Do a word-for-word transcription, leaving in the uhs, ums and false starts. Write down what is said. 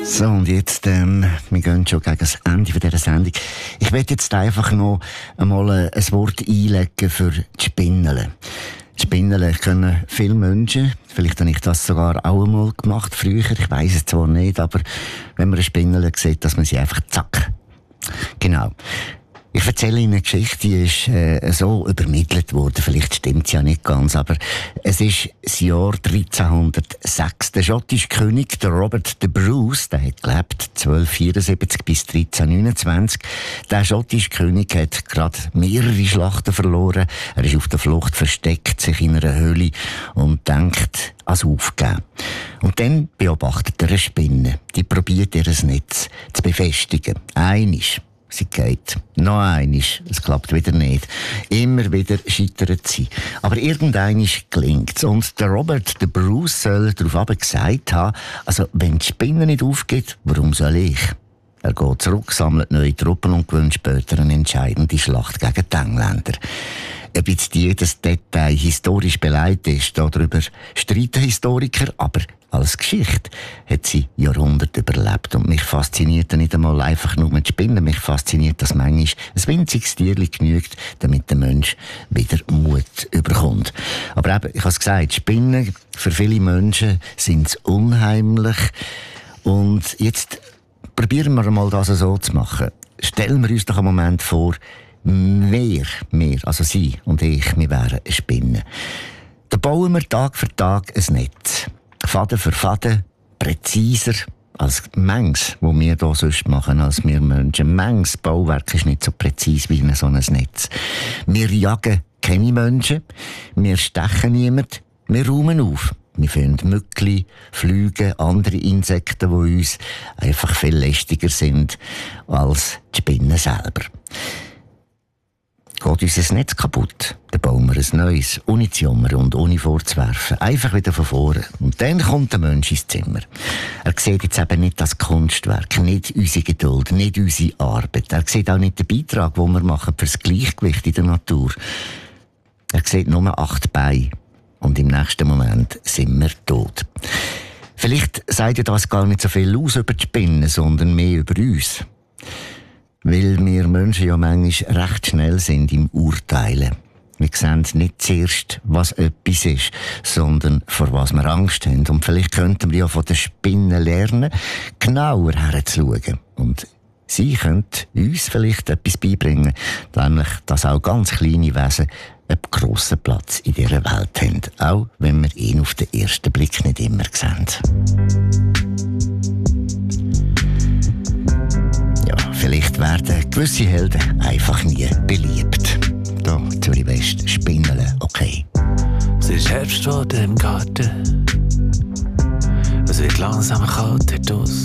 So, und jetzt, ähm, wir gehen schon gegen das Ende dieser Sendung. Ich möchte jetzt einfach noch einmal ein Wort einlegen für die Spinnele. Die Spinnele können viele Menschen, vielleicht habe ich das sogar auch einmal gemacht früher, ich weiss es zwar nicht, aber wenn man eine Spinnele sieht, dass man sie einfach zack. Genau. Ich erzähle Ihnen eine Geschichte, die ist äh, so übermittelt worden. Vielleicht stimmt es ja nicht ganz, aber es ist das Jahr dreizehnhundertsechs. Der schottische König, der Robert de Bruce, der hat gelebt zwölfhundertvierundsiebzig bis dreizehnhundertneunundzwanzig. Der schottische König hat gerade mehrere Schlachten verloren. Er ist auf der Flucht, versteckt sich in einer Höhle und denkt ans Aufgeben. Und dann beobachtet er eine Spinne. Die probiert ihr Netz zu befestigen. Einisch. Sie geht. Noch einisch. Es klappt wieder nicht. Immer wieder scheitert sie. Aber irgendeinisch gelingt's. Und der Robert de Bruce soll darauf gesagt haben, also wenn die Spinne nicht aufgeht, warum soll ich? Er geht zurück, sammelt neue Truppen und gewinnt später eine entscheidende Schlacht gegen die Engländer. Ob jetzt jedes Detail historisch beleidigt ist, darüber streiten Historiker, aber als Geschichte hat sie Jahrhunderte überlebt. Und mich fasziniert nicht einmal einfach nur die Spinnen, mich fasziniert, dass manchmal ein winziges Tierchen genügt, damit der Mensch wieder Mut überkommt. Aber eben, ich habe es gesagt, Spinnen für viele Menschen sind unheimlich. Und jetzt probieren wir mal das so zu machen. Stellen wir uns doch einen Moment vor, wir, wir, also Sie und ich, wir wären eine Spinne. Da bauen wir Tag für Tag ein Netz. Faden für Faden, präziser als manches, was wir hier sonst machen, als wir Menschen. Manches Bauwerk ist nicht so präzise wie so ein Netz. Wir jagen keine Menschen, wir stechen niemand, wir räumen auf. Wir finden Mückli, Flüge, andere Insekten, die uns einfach viel lästiger sind als die Spinnen selber. Geht unser Netz kaputt, dann bauen wir ein neues, ohne zu jammern und ohne vorzuwerfen. Einfach wieder von vorne. Und dann kommt der Mensch ins Zimmer. Er sieht jetzt eben nicht das Kunstwerk, nicht unsere Geduld, nicht unsere Arbeit. Er sieht auch nicht den Beitrag, den wir machen für das Gleichgewicht in der Natur. Er sieht nur acht Beine. Und im nächsten Moment sind wir tot. Vielleicht sagt ja das gar nicht so viel aus über die Spinnen, sondern mehr über uns. Weil wir Menschen ja manchmal recht schnell sind im Urteilen. Wir sehen nicht zuerst, was etwas ist, sondern vor was wir Angst haben. Und vielleicht könnten wir ja von den Spinnen lernen, genauer herzuschauen. Und sie können uns vielleicht etwas beibringen, nämlich, dass auch ganz kleine Wesen einen grossen Platz in dieser Welt haben, auch wenn wir ihn auf den ersten Blick nicht immer sehen. Ja, vielleicht werden gewisse Helden einfach nie beliebt. Da, Zürich West, Spinnele, okay. Es ist Herbst geworden im Garten. Es wird langsam kalt hier draussen.